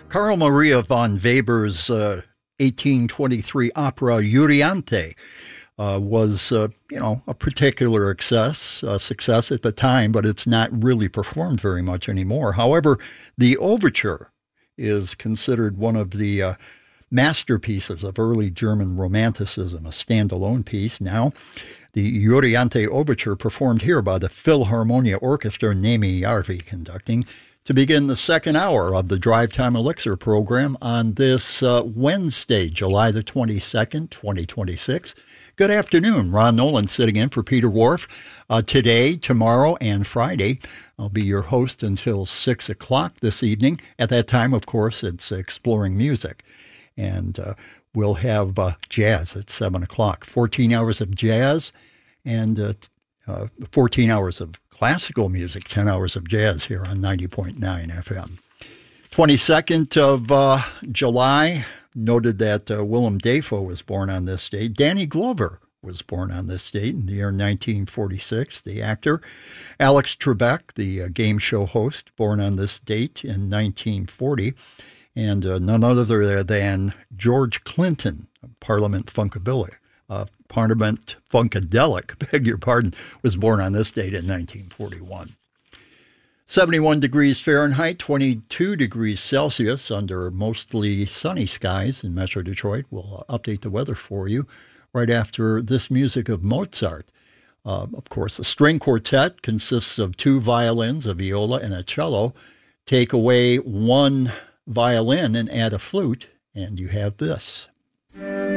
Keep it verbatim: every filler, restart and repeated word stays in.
Carl Maria von Weber's uh, eighteen twenty-three opera Euryanthe uh, was, uh, you know, a particular success, uh, success at the time, but it's not really performed very much anymore. However, the overture is considered one of the uh, masterpieces of early German Romanticism, a standalone piece. Now, the Euryanthe Overture performed here by the Philharmonia Orchestra, Nemi Järvi conducting, to begin the second hour of the Drive Time Elixir program on this uh, Wednesday, July the twenty-second, twenty twenty-six. Good afternoon. Ron Nolan sitting in for Peter Wharf. Uh, today, tomorrow, and Friday, I'll be your host until six o'clock this evening. At that time, of course, it's Exploring Music. And uh, we'll have uh, jazz at seven o'clock. fourteen hours of jazz and uh, uh, fourteen hours of classical music, ten hours of jazz here on ninety point nine F M. twenty-second of uh, July, noted that uh, Willem Dafoe was born on this date. Danny Glover was born on this date in the year nineteen forty-six, the actor. Alex Trebek, the uh, game show host, born on this date in nineteen forty. And uh, none other than George Clinton, Parliament Funkadelic, uh, Parliament Funkadelic, beg your pardon, was born on this date in nineteen forty-one. seventy-one degrees Fahrenheit, twenty-two degrees Celsius under mostly sunny skies in Metro Detroit. We'll uh, update the weather for you right after this music of Mozart. Uh, of course, a string quartet consists of two violins, a viola, and a cello. Take away one violin and add a flute, and you have this.